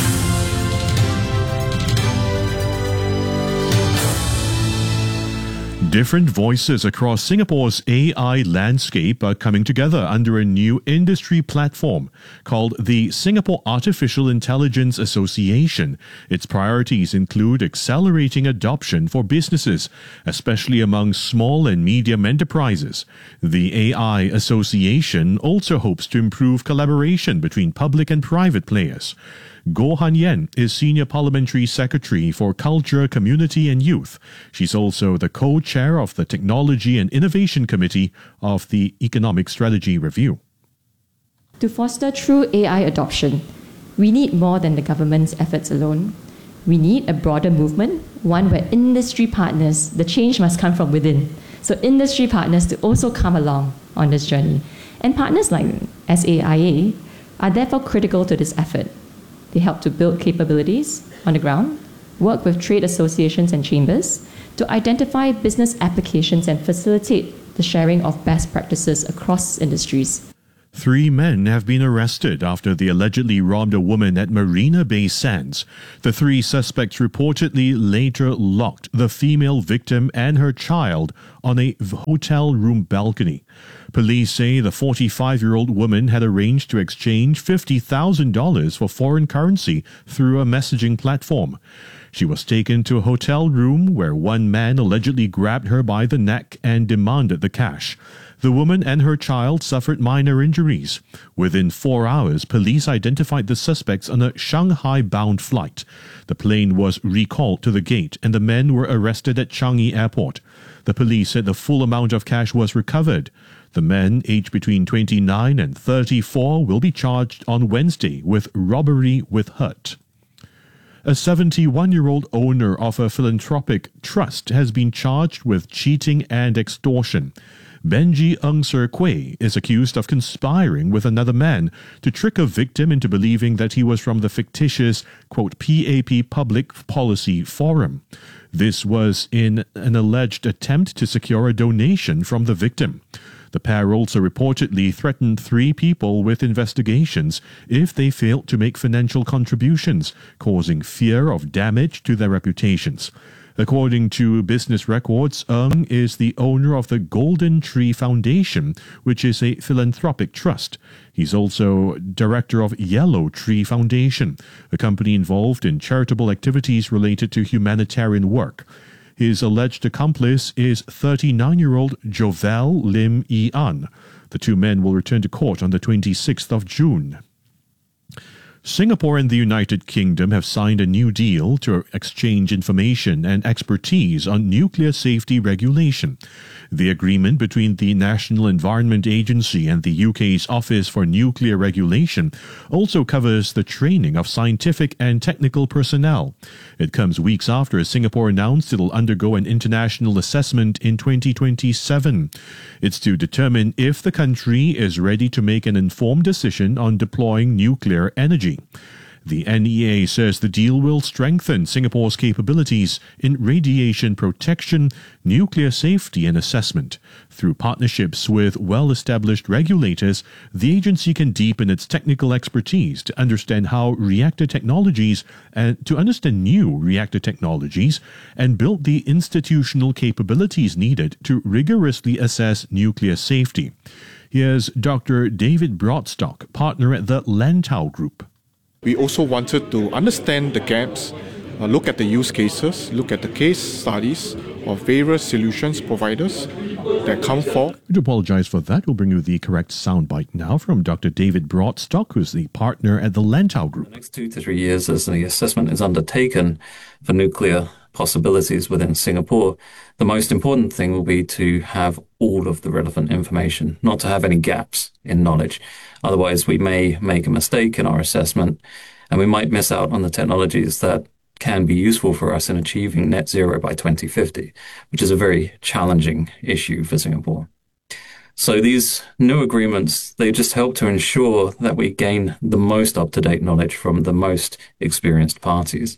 Different voices across Singapore's A I landscape are coming together under a new industry platform called the Singapore Artificial Intelligence Association. Its priorities include accelerating adoption for businesses, especially among small and medium enterprises. The A I Association also hopes to improve collaboration between public and private players. Goh Han Yen is Senior Parliamentary Secretary for Culture, Community and Youth. She's also the co-chair of the Technology and Innovation Committee of the Economic Strategy Review. To foster true A I adoption, we need more than the government's efforts alone. We need a broader movement, one where industry partners, the change must come from within. So industry partners to also come along on this journey. And partners like S A I A are therefore critical to this effort. They help to build capabilities on the ground, work with trade associations and chambers to identify business applications and facilitate the sharing of best practices across industries. Three men have been arrested after they allegedly robbed a woman at Marina Bay Sands. The three suspects reportedly later locked the female victim and her child on a hotel room balcony. Police say the forty-five-year-old woman had arranged to exchange fifty thousand dollars for foreign currency through a messaging platform. She was taken to a hotel room where one man allegedly grabbed her by the neck and demanded the cash. The woman and her child suffered minor injuries. Within four hours, police identified the suspects on a Shanghai-bound flight. The plane was recalled to the gate and the men were arrested at Changi Airport. The police said the full amount of cash was recovered. The men, aged between twenty-nine and thirty-four, will be charged on Wednesday with robbery with hurt. A seventy-one-year-old owner of a philanthropic trust has been charged with cheating and extortion. Benji Ng Ser Kway is accused of conspiring with another man to trick a victim into believing that he was from the fictitious, quote, P A P Public Policy Forum. This was in an alleged attempt to secure a donation from the victim. The pair also reportedly threatened three people with investigations if they failed to make financial contributions, causing fear of damage to their reputations. According to business records, Ng is the owner of the Golden Tree Foundation, which is a philanthropic trust. He's also director of Yellow Tree Foundation, a company involved in charitable activities related to humanitarian work. His alleged accomplice is thirty-nine-year-old Jovel Lim Yi An. The two men will return to court on the twenty-sixth of June. Singapore and the United Kingdom have signed a new deal to exchange information and expertise on nuclear safety regulation. The agreement between the National Environment Agency and the U K's Office for Nuclear Regulation also covers the training of scientific and technical personnel. It comes weeks after Singapore announced it will undergo an international assessment in twenty twenty-seven. It's to determine if the country is ready to make an informed decision on deploying nuclear energy. The N E A says the deal will strengthen Singapore's capabilities in radiation protection, nuclear safety and assessment. Through partnerships with well-established regulators, the agency can deepen its technical expertise to understand how reactor technologies and to understand new reactor technologies and build the institutional capabilities needed to rigorously assess nuclear safety. Here's Doctor David Broadstock, partner at the Lantau Group. We also wanted to understand the gaps, uh, look at the use cases, look at the case studies of various solutions providers that come forward. I do apologize for that. We'll bring you the correct soundbite now from Doctor David Broadstock, who's the partner at the Lantau Group. The next two to three years as the assessment is undertaken for nuclear possibilities within Singapore, the most important thing will be to have all of the relevant information, not to have any gaps in knowledge. Otherwise, we may make a mistake in our assessment and we might miss out on the technologies that can be useful for us in achieving net zero by twenty fifty, which is a very challenging issue for Singapore. So these new agreements, they just help to ensure that we gain the most up-to-date knowledge from the most experienced parties.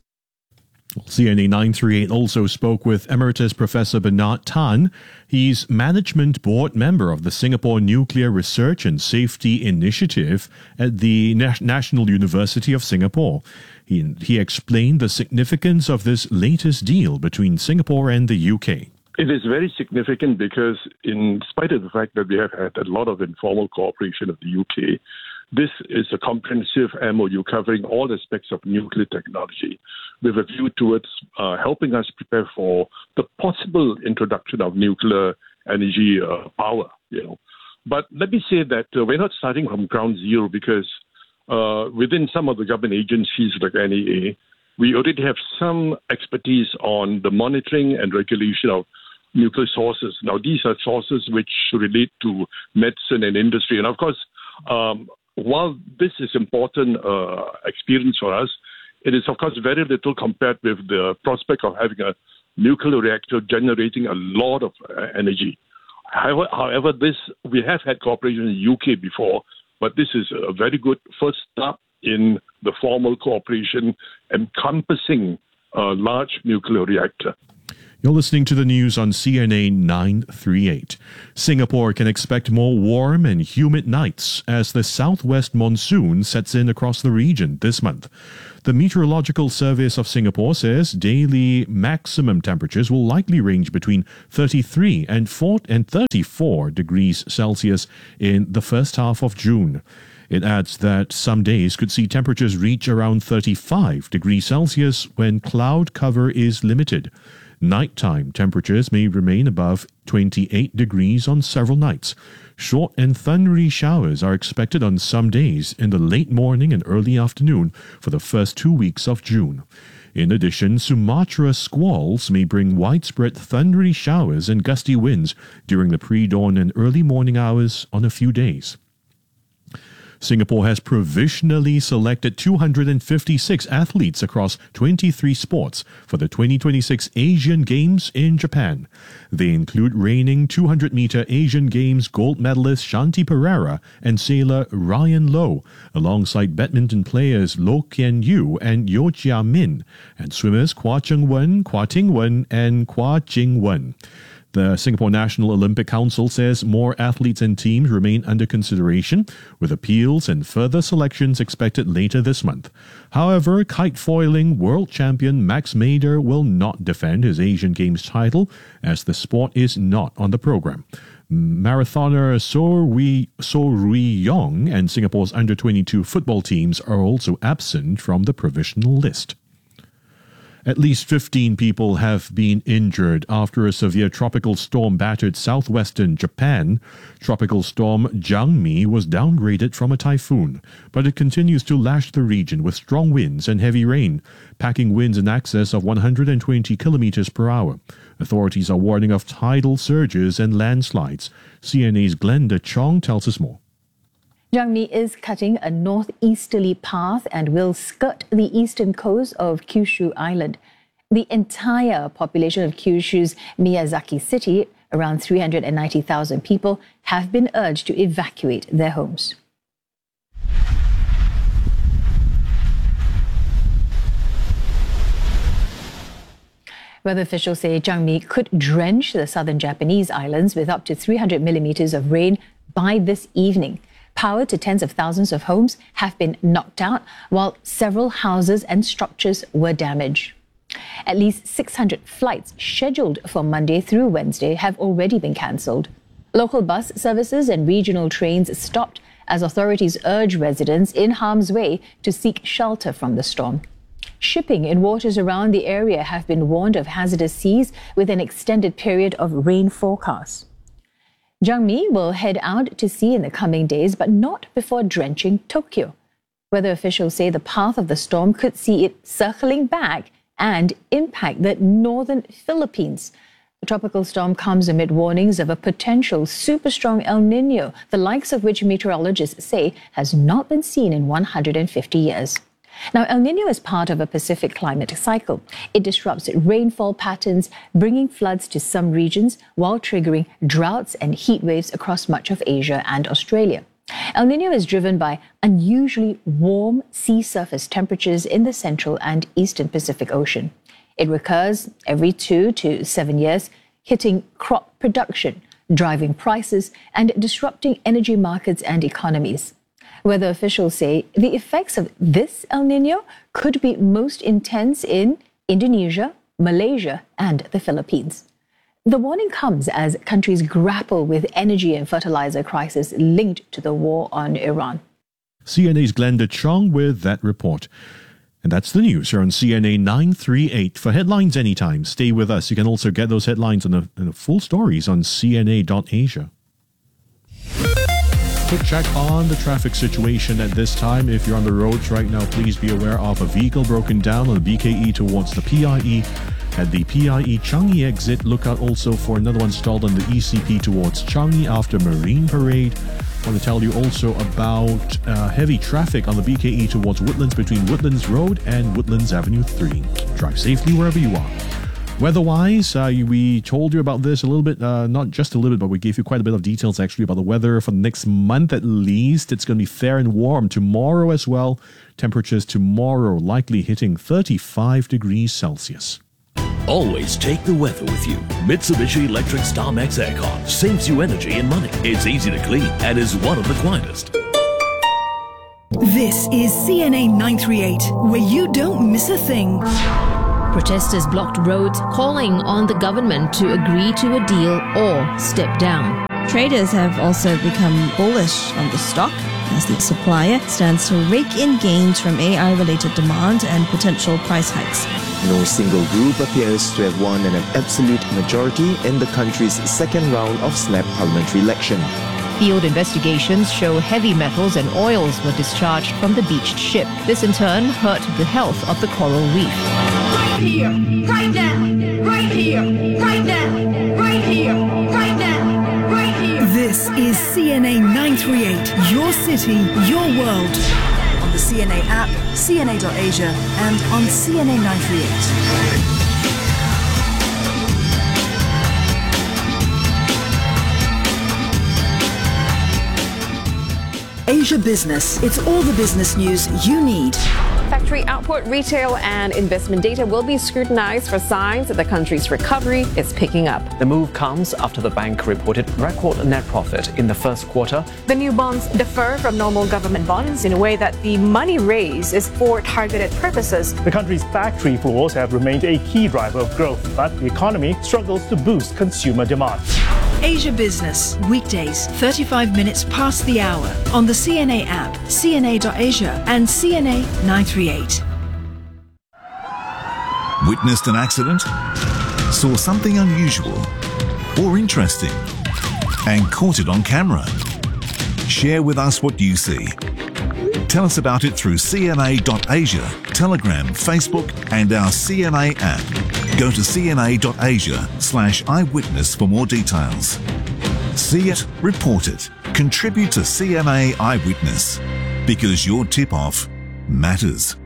C N A nine thirty-eight also spoke with Emeritus Professor Bernard Tan. He's Management Board member of the Singapore Nuclear Research and Safety Initiative at the National University of Singapore. He, he explained the significance of this latest deal between Singapore and the U K. It is very significant because in spite of the fact that we have had a lot of informal cooperation with the U K, this is a comprehensive M O U covering all aspects of nuclear technology with a view towards uh, helping us prepare for the possible introduction of nuclear energy uh, power. You know, but let me say that uh, we're not starting from ground zero because uh, within some of the government agencies like N E A, we already have some expertise on the monitoring and regulation of nuclear sources. Now, these are sources which relate to medicine and industry, and of course, um, while this is important uh, experience for us, it is, of course, very little compared with the prospect of having a nuclear reactor generating a lot of uh, energy. However, however, this we have had cooperation in the U K before, but this is a very good first step in the formal cooperation encompassing a large nuclear reactor. You're listening to the news on C N A nine thirty-eight. Singapore can expect more warm and humid nights as the southwest monsoon sets in across the region this month. The Meteorological Service of Singapore says daily maximum temperatures will likely range between thirty-three and thirty-four degrees Celsius in the first half of June. It adds that some days could see temperatures reach around thirty-five degrees Celsius when cloud cover is limited. Nighttime temperatures may remain above twenty-eight degrees on several nights. Short and thundery showers are expected on some days in the late morning and early afternoon for the first two weeks of June. In addition, Sumatra squalls may bring widespread thundery showers and gusty winds during the pre-dawn and early morning hours on a few days. Singapore has provisionally selected two hundred fifty-six athletes across twenty-three sports for the twenty twenty-six Asian Games in Japan. They include reigning two hundred meter Asian Games gold medalist Shanti Pereira and sailor Ryan Lowe, alongside badminton players Loh Kian Yu and Yeo Chia Min, and swimmers Kwa Cheng Wen, Kwa Ting Wen, and Kwa Jing Wen. The Singapore National Olympic Council says more athletes and teams remain under consideration, with appeals and further selections expected later this month. However, kite foiling world champion Max Mader will not defend his Asian Games title, as the sport is not on the program. Marathoner So Rui, So Rui Yong and Singapore's under twenty-two football teams are also absent from the provisional list. At least fifteen people have been injured after a severe tropical storm battered southwestern Japan. Tropical storm Jangmi was downgraded from a typhoon, but it continues to lash the region with strong winds and heavy rain, packing winds in excess of one hundred twenty kilometers per hour. Authorities are warning of tidal surges and landslides. C N A's Glenda Chong tells us more. Jangmi is cutting a northeasterly path and will skirt the eastern coast of Kyushu Island. The entire population of Kyushu's Miyazaki City, around three hundred ninety thousand people, have been urged to evacuate their homes. Weather officials say Jangmi could drench the southern Japanese islands with up to three hundred millimeters of rain by this evening. Power to tens of thousands of homes have been knocked out, while several houses and structures were damaged. At least six hundred flights scheduled for Monday through Wednesday have already been cancelled. Local bus services and regional trains stopped as authorities urge residents in harm's way to seek shelter from the storm. Shipping in waters around the area have been warned of hazardous seas with an extended period of rain forecast. Jangmi will head out to sea in the coming days, but not before drenching Tokyo. Weather officials say the path of the storm could see it circling back and impact the northern Philippines. The tropical storm comes amid warnings of a potential super strong El Niño, the likes of which meteorologists say has not been seen in one hundred fifty years. Now, El Niño is part of a Pacific climate cycle. It disrupts rainfall patterns, bringing floods to some regions while triggering droughts and heat waves across much of Asia and Australia. El Niño is driven by unusually warm sea surface temperatures in the central and eastern Pacific Ocean. It recurs every two to seven years, hitting crop production, driving prices, and disrupting energy markets and economies. Weather officials say the effects of this El Niño could be most intense in Indonesia, Malaysia, and the Philippines. The warning comes as countries grapple with energy and fertilizer crisis linked to the war on Iran. C N A's Glenda Chong with that report. And that's the news here on C N A nine thirty-eight. For headlines anytime, stay with us. You can also get those headlines and the, and the full stories on C N A dot asia. Quick check on the traffic situation at this time. If you're on the roads right now, please be aware of a vehicle broken down on the B K E towards the P I E. At the P I E Changi exit, look out also for another one stalled on the E C P towards Changi after Marine Parade. I want to tell you also about uh, heavy traffic on the B K E towards Woodlands between Woodlands Road and Woodlands Avenue three. Drive safely wherever you are. Weather-wise, uh, we told you about this a little bit, uh, not just a little bit, but we gave you quite a bit of details actually about the weather for the next month at least. It's going to be fair and warm tomorrow as well. Temperatures tomorrow likely hitting thirty-five degrees Celsius. Always take the weather with you. Mitsubishi Electric StarMax Aircon saves you energy and money. It's easy to clean and is one of the quietest. This is C N A nine thirty-eight, where you don't miss a thing. Protesters blocked roads, calling on the government to agree to a deal or step down. Traders have also become bullish on the stock as the supplier stands to rake in gains from A I-related demand and potential price hikes. No single group appears to have won an absolute majority in the country's second round of SNAP parliamentary election. Field investigations show heavy metals and oils were discharged from the beached ship. This in turn hurt the health of the coral reef. Right here, right now, right here, right now, right here, right now, right here. This is C N A nine thirty-eight, your city, your world. On the C N A app, C N A dot Asia, and on C N A nine thirty-eight. Asia Business. It's all the business news you need. Factory output, retail and investment data will be scrutinized for signs that the country's recovery is picking up. The move comes after the bank reported record net profit in the first quarter. The new bonds differ from normal government bonds in a way that the money raised is for targeted purposes. The country's factory floors have remained a key driver of growth, but the economy struggles to boost consumer demand. Asia Business, weekdays, thirty-five minutes past the hour, on the C N A app, C N A dot Asia, and C N A nine thirty-eight. Witnessed an accident? Saw something unusual or interesting and caught it on camera? Share with us what you see. Tell us about it through C N A dot Asia, Telegram, Facebook, and our C N A app. Go to C N A dot Asia slash eyewitness for more details. See it, report it, contribute to C N A Eyewitness, because your tip-off matters.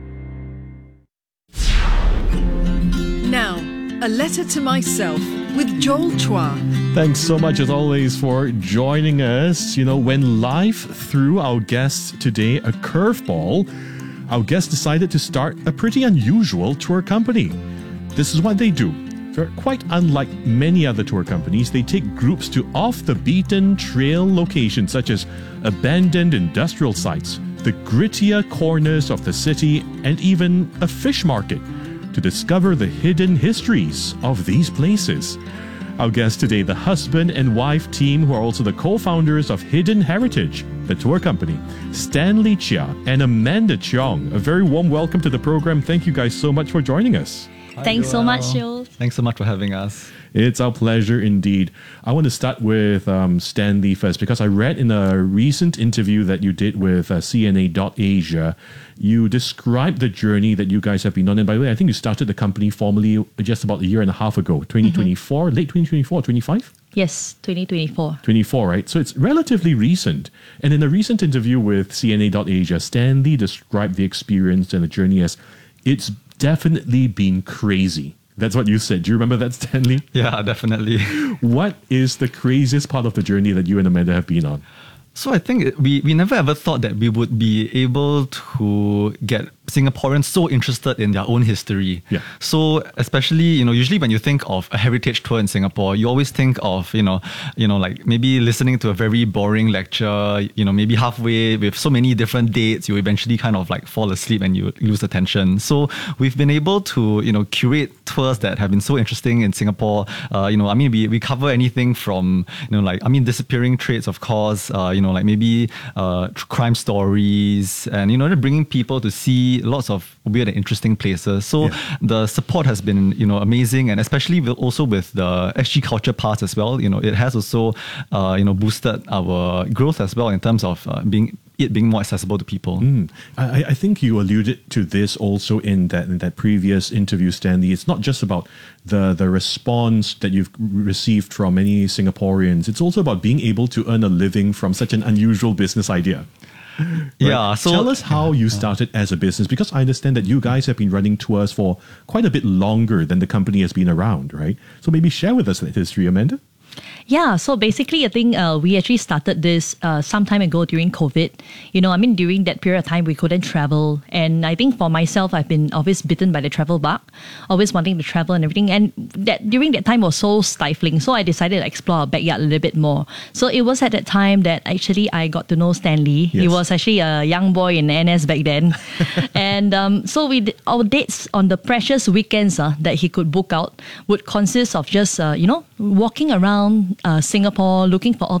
Now, a letter to myself with Joel Chua. Thanks so much as always for joining us. You know, when life threw our guests today a curveball, our guests decided to start a pretty unusual tour company. This is what they do. They're quite unlike many other tour companies. They take groups to off-the-beaten trail locations such as abandoned industrial sites, the grittier corners of the city, and even a fish market to discover the hidden histories of these places. Our guests today, the husband and wife team who are also the co-founders of Hidden Heritage, the tour company, Stanley Chia and Amanda Cheong. A very warm welcome to the program. Thank you guys so much for joining us. Thanks so much, Joel. Thanks so much for having us. It's our pleasure indeed. I want to start with um, Stanley first, because I read in a recent interview that you did with uh, C N A dot Asia, you described the journey that you guys have been on. And by the way, I think you started the company formally just about a year and a half ago, twenty twenty-four, mm-hmm. late twenty twenty-four, twenty-five? Yes, twenty twenty-four. twenty-four, right? So it's relatively recent. And in a recent interview with C N A dot Asia, Stanley described the experience and the journey as it's definitely been crazy. That's what you said. Do you remember that, Stanley? Yeah, definitely. What is the craziest part of the journey that you and Amanda have been on? So I think we, we never ever thought that we would be able to get Singaporeans so interested in their own history. Yeah. So especially, you know, usually when you think of a heritage tour in Singapore, you always think of, you know, you know, like maybe listening to a very boring lecture, you know, maybe halfway with so many different dates, you eventually kind of like fall asleep and you lose attention. So we've been able to, you know, curate tours that have been so interesting in Singapore. Uh, you know, I mean, we, we cover anything from, you know, like, I mean, disappearing trades, of course, uh, you know, like maybe uh, crime stories and, you know, bringing people to see lots of weird and interesting places. So yeah. the support has been, you know, amazing, and especially with, also with the S G Culture Pass as well. You know, it has also, uh, you know, boosted our growth as well in terms of uh, being it being more accessible to people. Mm. I, I think you alluded to this also in that in that previous interview, Stanley. It's not just about the the response that you've received from many Singaporeans. It's also about being able to earn a living from such an unusual business idea. Yeah, so tell us how you started as a business, because I understand that you guys have been running tours for quite a bit longer than the company has been around, right? So maybe share with us that history, Amanda. Yeah, so basically, I think uh, we actually started this uh, some time ago during COVID. You know, I mean, during that period of time, we couldn't travel. And I think for myself, I've been always bitten by the travel bug, always wanting to travel and everything. And that during that time was so stifling. So I decided to explore our backyard a little bit more. So it was at that time that actually I got to know Stanley. Yes. He was actually a young boy in N S back then. and um, so we did, our dates on the precious weekends uh, that he could book out would consist of just, uh, you know, walking around Uh, Singapore, looking for all